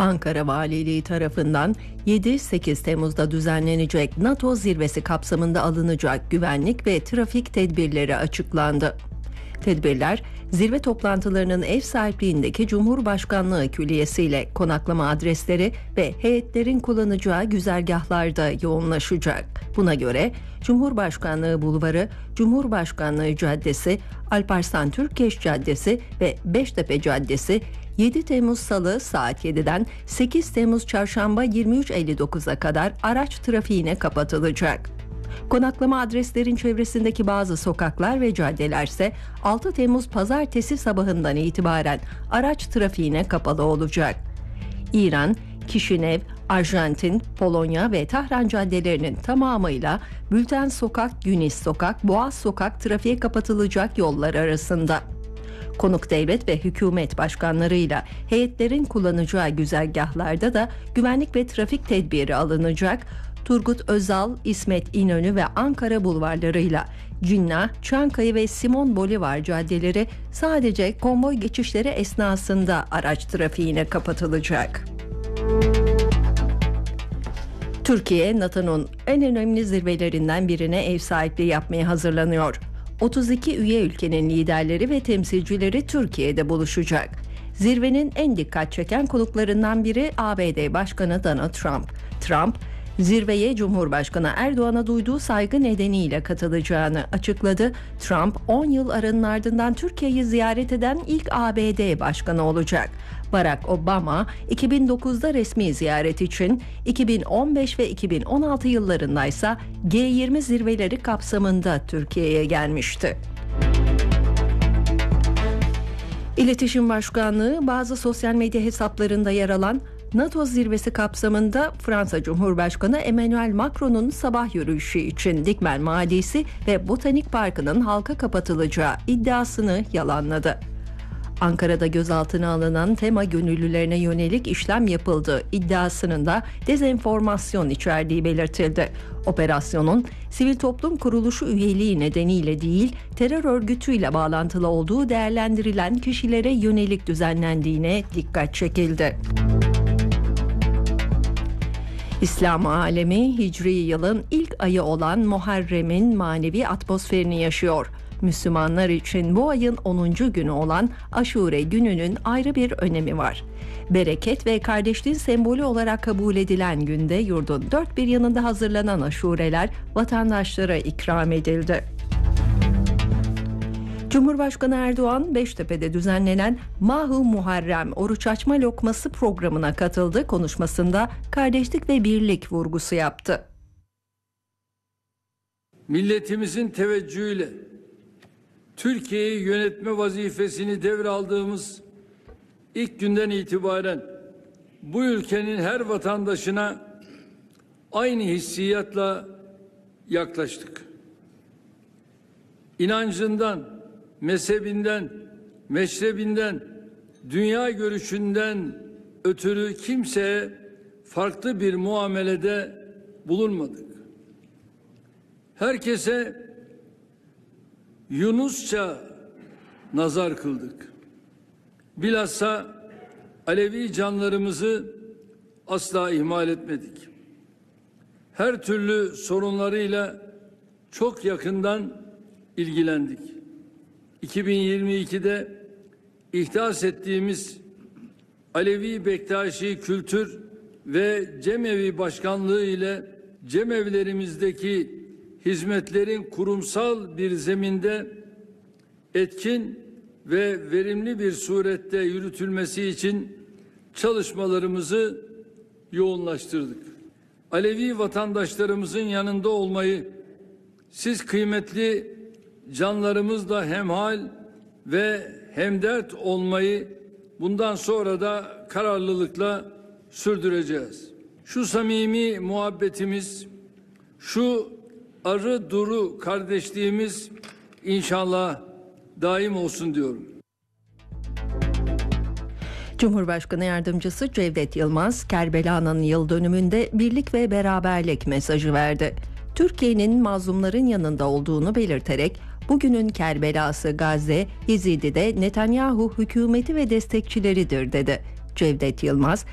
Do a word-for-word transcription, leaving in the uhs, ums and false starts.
Ankara Valiliği tarafından yedi sekiz Temmuz'da düzenlenecek NATO zirvesi kapsamında alınacak güvenlik ve trafik tedbirleri açıklandı. Tedbirler, zirve toplantılarının ev sahipliğindeki Cumhurbaşkanlığı Külliyesi'yle konaklama adresleri ve heyetlerin kullanacağı güzergahlarda yoğunlaşacak. Buna göre Cumhurbaşkanlığı Bulvarı, Cumhurbaşkanlığı Caddesi, Alparslan Türkeş Caddesi ve Beştepe Caddesi yedi Temmuz Salı saat yediden sekiz Temmuz Çarşamba yirmi üç elli dokuza kadar araç trafiğine kapatılacak. Konaklama adreslerin çevresindeki bazı sokaklar ve caddeler ise altı Temmuz Pazartesi sabahından itibaren araç trafiğine kapalı olacak. İran, Kişinev, Arjantin, Polonya ve Tahran caddelerinin tamamıyla Bülten Sokak, Günis Sokak, Boğaz Sokak trafiğe kapatılacak yollar arasında. Konuk devlet ve hükümet başkanlarıyla heyetlerin kullanacağı güzergahlarda da güvenlik ve trafik tedbiri alınacak. Turgut Özal, İsmet İnönü ve Ankara bulvarlarıyla Cinnah, Çankaya ve Simon Bolivar caddeleri sadece konvoy geçişleri esnasında araç trafiğine kapatılacak. Türkiye, NATO'nun en önemli zirvelerinden birine ev sahipliği yapmaya hazırlanıyor. otuz iki üye ülkenin liderleri ve temsilcileri Türkiye'de buluşacak. Zirvenin en dikkat çeken konuklarından biri A B D Başkanı Donald Trump. Trump, zirveye Cumhurbaşkanı Erdoğan'a duyduğu saygı nedeniyle katılacağını açıkladı. Trump, on yıl aranın ardından Türkiye'yi ziyaret eden ilk A B D Başkanı olacak. Barack Obama, iki bin dokuzda resmi ziyaret için, iki bin on beş ve iki bin on altı yıllarındaysa G yirmi zirveleri kapsamında Türkiye'ye gelmişti. İletişim Başkanlığı bazı sosyal medya hesaplarında yer alan NATO zirvesi kapsamında Fransa Cumhurbaşkanı Emmanuel Macron'un sabah yürüyüşü için Dikmen Vadisi ve Botanik Parkı'nın halka kapatılacağı iddiasını yalanladı. Ankara'da gözaltına alınan tema gönüllülerine yönelik işlem yapıldığı iddiasının da dezenformasyon içerdiği belirtildi. Operasyonun sivil toplum kuruluşu üyeliği nedeniyle değil, terör örgütüyle bağlantılı olduğu değerlendirilen kişilere yönelik düzenlendiğine dikkat çekildi. İslam alemi Hicri yılın ilk ayı olan Muharrem'in manevi atmosferini yaşıyor. Müslümanlar için bu ayın onuncu günü olan Aşure gününün ayrı bir önemi var. Bereket ve kardeşliğin sembolü olarak kabul edilen günde yurdun dört bir yanında hazırlanan aşureler vatandaşlara ikram edildi. Cumhurbaşkanı Erdoğan, Beştepe'de düzenlenen Mah-ı Muharrem oruç açma lokması programına katıldı. Konuşmasında kardeşlik ve birlik vurgusu yaptı. Milletimizin teveccühüyle Türkiye'yi yönetme vazifesini devraldığımız ilk günden itibaren bu ülkenin her vatandaşına aynı hissiyatla yaklaştık. İnancından, mezhebinden, meşrebinden, dünya görüşünden ötürü kimseye farklı bir muamelede bulunmadık. Herkese Yunusça nazar kıldık. Bilhassa Alevi canlarımızı asla ihmal etmedik. Her türlü sorunlarıyla çok yakından ilgilendik. iki bin yirmi ikide ihdas ettiğimiz Alevi Bektaşi Kültür ve Cemevi Başkanlığı ile cemevlerimizdeki hizmetlerin kurumsal bir zeminde etkin ve verimli bir surette yürütülmesi için çalışmalarımızı yoğunlaştırdık. Alevi vatandaşlarımızın yanında olmayı, siz kıymetli canlarımızla hemhal ve hemdert olmayı bundan sonra da kararlılıkla sürdüreceğiz. Şu samimi muhabbetimiz, şu arı duru kardeşliğimiz inşallah daim olsun diyorum. Cumhurbaşkanı Yardımcısı Cevdet Yılmaz, Kerbela'nın yıl dönümünde birlik ve beraberlik mesajı verdi. Türkiye'nin mazlumların yanında olduğunu belirterek, bugünün Kerbela'sı Gazze, Yezidi'de Netanyahu hükümeti ve destekçileridir dedi. Cevdet Yılmaz,